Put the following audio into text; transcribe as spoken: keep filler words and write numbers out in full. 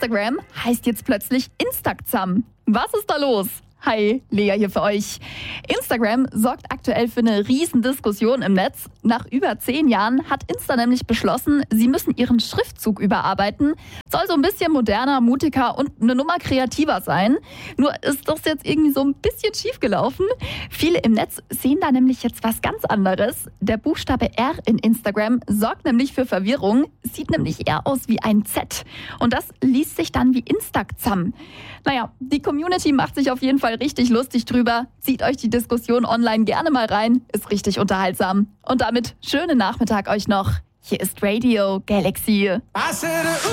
Instagram heißt jetzt plötzlich Instaxam. Was ist da los? Hi, Lea hier für euch. Instagram sorgt aktuell für eine riesen Diskussion im Netz. Nach über zehn Jahren hat Insta nämlich beschlossen, sie müssen ihren Schriftzug überarbeiten. Soll so ein bisschen moderner, mutiger und eine Nummer kreativer sein. Nur ist das jetzt irgendwie so ein bisschen schief gelaufen. Viele im Netz sehen da nämlich jetzt was ganz anderes. Der Buchstabe R in Instagram sorgt nämlich für Verwirrung. Sieht nämlich eher aus wie ein Z. Und das liest sich dann wie Instaxam. Naja, die Community macht sich auf jeden Fall richtig lustig drüber. Zieht euch die Diskussion online gerne mal rein. Ist richtig unterhaltsam. Und damit schönen Nachmittag euch noch. Hier ist Radio Galaxy.